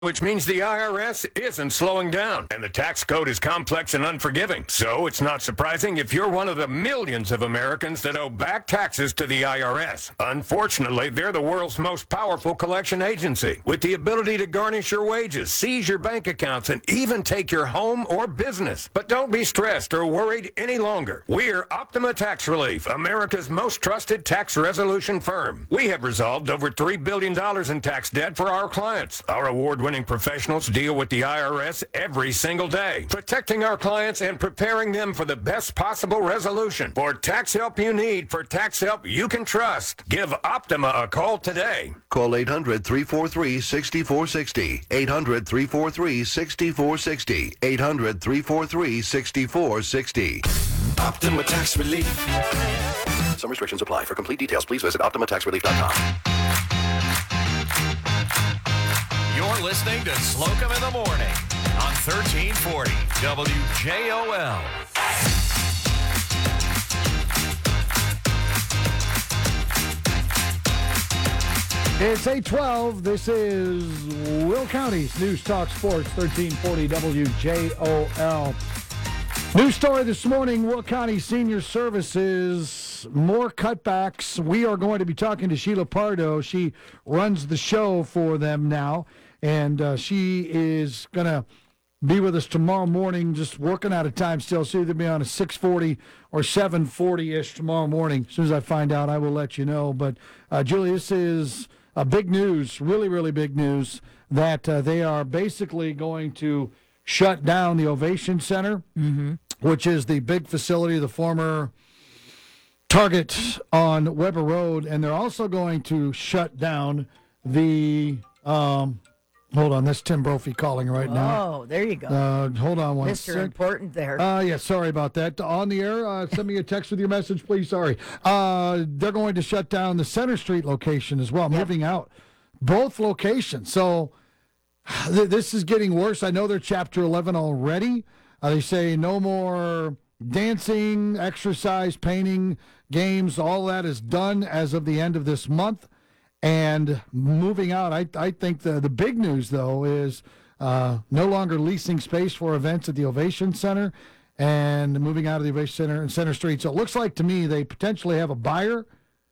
Which means the IRS isn't slowing down, and the tax code is complex and unforgiving. So it's not surprising if you're one of the millions of Americans that owe back taxes to the IRS. Unfortunately, they're the world's most powerful collection agency, with the ability to garnish your wages, seize your bank accounts, and even take your home or business. But don't be stressed or worried any longer. We're Optima Tax Relief, America's most trusted tax resolution firm. We have resolved over $3 billion in tax debt for our clients. Our award-winning professionals deal with the IRS every single day, protecting our clients and preparing them for the best possible resolution. For tax help you need, for tax help you can trust, give Optima a call today. Call 800-343-6460. 800-343-6460. 800-343-6460. Optima Tax Relief. Some restrictions apply. For complete details, please visit OptimaTaxRelief.com. You're listening to Slocum in the Morning on 1340 WJOL. It's 8:12. This is Will County's News Talk Sports, 1340 WJOL. News story this morning, Will County Senior Services, more cutbacks. We are going to be talking to Sheila Pardo. She runs the show for them now, and she is going to be with us tomorrow morning, just working out of time still. She'll either be on a 6:40 or 7:40-ish tomorrow morning. As soon as I find out, I will let you know. But, Julie, this is big news, really, really big news, that they are basically going to shut down the Ovation Center, which is the big facility, the former Target on Weber Road, and they're also going to shut down the hold on, that's Tim Brophy calling right now. Oh, there you go. Hold on one Mr. second. Important there. Yeah, sorry about that. On the air, send me a text with your message, please. Sorry. They're going to shut down the Center Street location as well, moving out both locations. So this is getting worse. I know they're Chapter 11 already. They say no more dancing, exercise, painting, games. All that is done as of the end of this month. And moving out, I think the big news, though, is no longer leasing space for events at the Ovation Center and moving out of the Ovation Center and Center Street. So it looks like to me they potentially have a buyer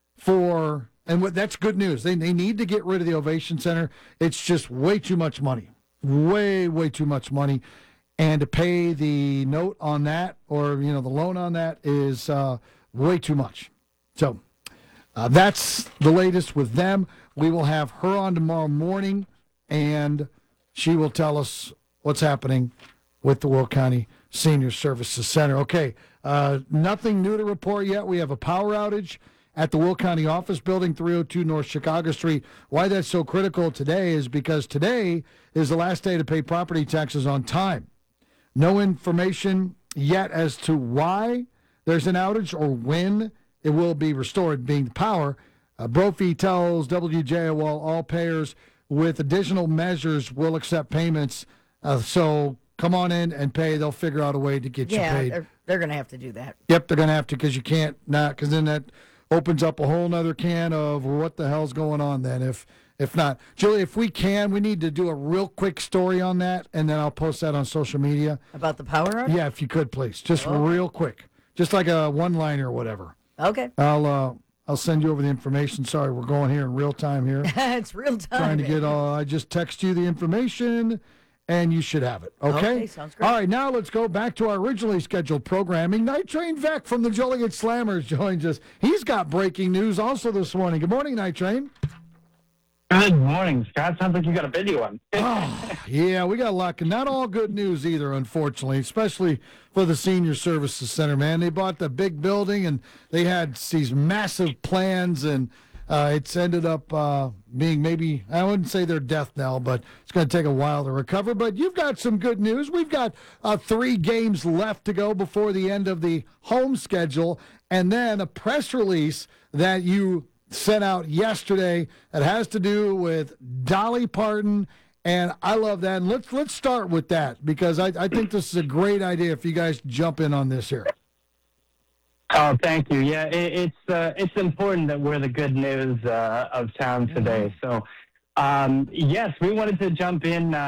for, and that's good news. They need to get rid of the Ovation Center. It's just way too much money, way too much money. And to pay the note on that or, the loan on that is way too much. So that's the latest with them. We will have her on tomorrow morning, and she will tell us what's happening with the Will County Senior Services Center. Okay, nothing new to report yet. We have a power outage at the Will County office building, 302 North Chicago Street. Why that's so critical today is because today is the last day to pay property taxes on time. No information yet as to why there's an outage or when it will be restored, being the power. Brophy tells WJOL all payers with additional measures will accept payments. So come on in and pay. They'll figure out a way to get you paid. Yeah, they're going to have to do that. Yep, they're going to have to, because you can't not, because then that opens up a whole nother can of what the hell's going on then if not. Julie, if we can, we need to do a real quick story on that, and then I'll post that on social media. About the power outage? Yeah, if you could, please. Just real quick. Just like a one-liner or whatever. Okay. I'll send you over the information. Sorry, we're going here in real time here. It's real time. Trying to get I just text you the information, and you should have it. Okay? Sounds great. All right, now let's go back to our originally scheduled programming. Night Train Vec from the Joliet Slammers joins us. He's got breaking news also this morning. Good morning, Night Train. Good morning, Scott. Sounds like you got a busy one. Yeah, we got a lot. Not all good news either, unfortunately, especially for the Senior Services Center, man. They bought the big building, and they had these massive plans, and it's ended up being maybe, I wouldn't say their death knell, but it's going to take a while to recover. But you've got some good news. We've got 3 games left to go before the end of the home schedule, and then a press release that you sent out yesterday that has to do with Dolly Parton, and I love that. And let's start with that, because I think this is a great idea if you guys jump in on this here. Oh, thank you. Yeah, it's important that we're the good news of town today. So Yes, we wanted to jump in